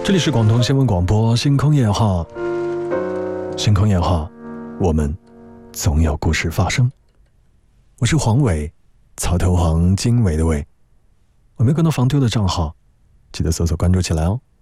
这里是广东新闻广播星空夜话，星空夜话，我们总有故事发生。我是黄伟，草头黄经纬的纬。我们有更多防丢的账号，记得搜索关注起来哦。